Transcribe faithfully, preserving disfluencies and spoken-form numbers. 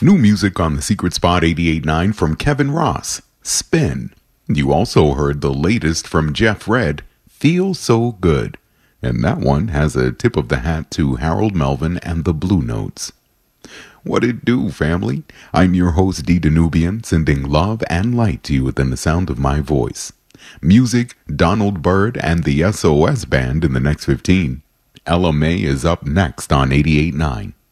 New music on the Secret Spot eighty-eight point nine from Kevin Ross, Spin. You also heard the latest from Jeff Redd, Feel So Good. And that one has a tip of the hat to Harold Melvin and the Blue Notes. What it do, family? I'm your host, D. Danubian, sending love and light to you within the sound of my voice. Music, Donald Byrd and the S O S Band in the next fifteen. Ella May is up next on eighty-eight point nine.